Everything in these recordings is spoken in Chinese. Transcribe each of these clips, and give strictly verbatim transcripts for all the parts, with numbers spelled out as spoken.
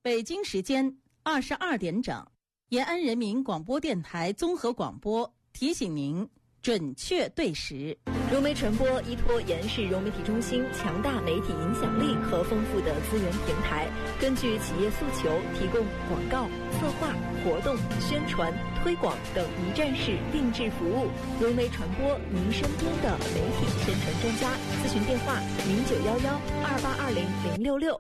北京时间二十二点整，延安人民广播电台综合广播提醒您准确对时。 融媒传播依托延世融媒体中心强大媒体影响力和丰富的资源平台，根据企业诉求提供广告、策划、活动、宣传、推广等一站式定制服务。融媒传播，您身边的媒体宣传专家。咨询电话：零九幺幺二八二零零六六。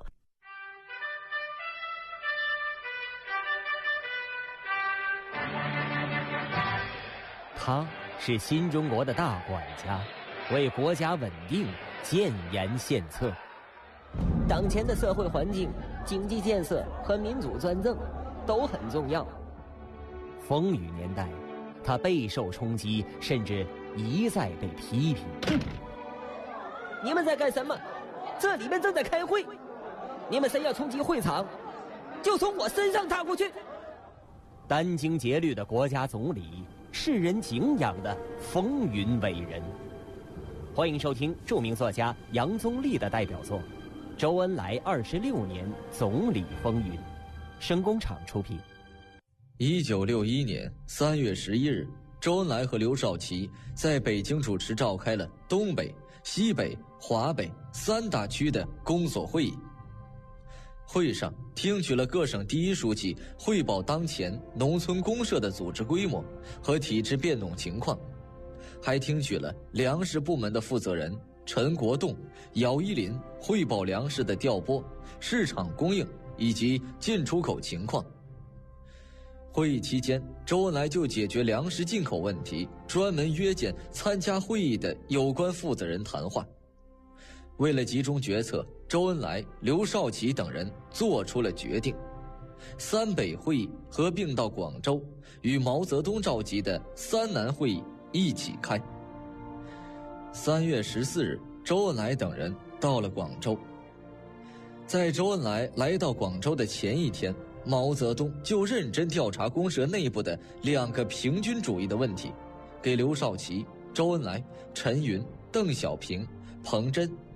他是新中国的大管家，为国家稳定建言献策。当前的社会环境、经济建设和民主专政都很重要。风雨年代，他备受冲击，甚至一再被批评。哼！你们在干什么？这里面正在开会，你们谁要冲击会场，就从我身上踏过去。殚精竭虑的国家总理，世人敬仰的风云伟人。欢迎收听著名作家杨宗立的代表作《周恩来二十六年总理风云》，声工厂出品。 一九六一年三月十一日，周恩来和刘少奇在北京主持召开了东北、西北、华北三大区的工作会议。会上听取了各省第一书记汇报当前农村公社的组织规模和体制变动情况，还听取了粮食部门的负责人陈国栋、姚依林汇报粮食的调拨、市场供应以及进出口情况。会议期间，周恩来就解决粮食进口问题专门约见参加会议的有关负责人谈话。为了集中决策，周恩来、刘少奇等人做出了决定，三北会议合并到广州，与毛泽东召集的三南会议一起开。三月十四日，周恩来等人到了广州。在周恩来来到广州的前一天，毛泽东就认真调查公社内部的两个平均主义的问题，给刘少奇、周恩来、陈云、邓小平、彭真